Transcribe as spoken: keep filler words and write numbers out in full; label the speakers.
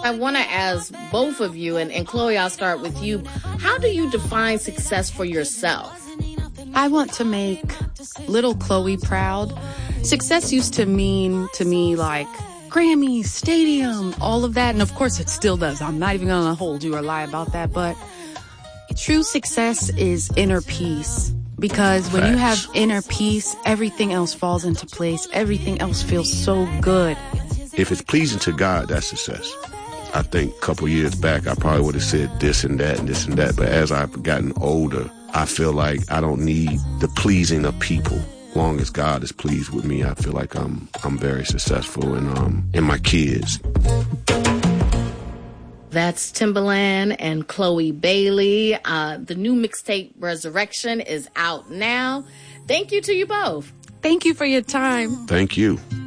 Speaker 1: I want to ask both of you, and, and Chloe, I'll start with you. How do you define success for yourself?
Speaker 2: I want to make little Chloe proud. Success used to mean to me like Grammy, stadium, all of that. And of course it still does. I'm not even going to hold you or lie about that. But true success is inner peace. Because when Facts. You have inner peace, everything else falls into place. Everything else feels so good.
Speaker 3: If it's pleasing to God, that's success. I think a couple years back, I probably would have said this and that and this and that. But as I've gotten older, I feel like I don't need the pleasing of people. As long as God is pleased with me, I feel like I'm I'm very successful in um in my kids.
Speaker 1: That's Timbaland and Chloe Bailey. Uh, the new mixtape Resurrection is out now. Thank you to you both.
Speaker 2: Thank you for your time.
Speaker 3: Thank you.